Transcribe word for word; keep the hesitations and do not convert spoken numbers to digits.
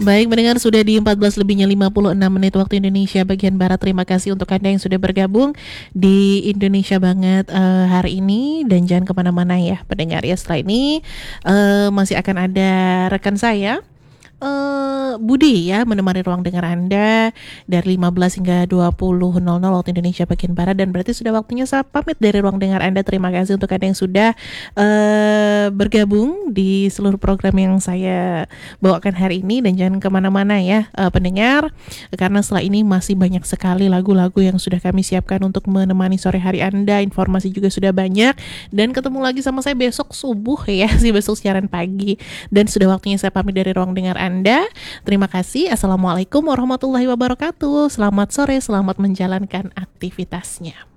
Baik, mendengar sudah di empat belas lebihnya lima puluh enam menit waktu Indonesia bagian Barat. Terima kasih untuk Anda yang sudah bergabung di Indonesia Banget uh, hari ini. Dan jangan kemana-mana ya pendengar ya. Setelah ini uh, masih akan ada rekan saya Uh, Budi ya menemani ruang dengar Anda dari lima belas hingga dua puluh nol nol waktu Indonesia bagian Barat. Dan berarti sudah waktunya saya pamit dari ruang dengar Anda. Terima kasih untuk Anda yang sudah uh, bergabung di seluruh program yang saya bawakan hari ini. Dan jangan kemana-mana ya uh, pendengar, karena setelah ini masih banyak sekali lagu-lagu yang sudah kami siapkan untuk menemani sore hari Anda. Informasi juga sudah banyak. Dan ketemu lagi sama saya besok subuh ya, sih besok siaran pagi. Dan sudah waktunya saya pamit dari ruang dengar Anda. Terima kasih. Assalamualaikum warahmatullahi wabarakatuh. Selamat sore, selamat menjalankan aktivitasnya.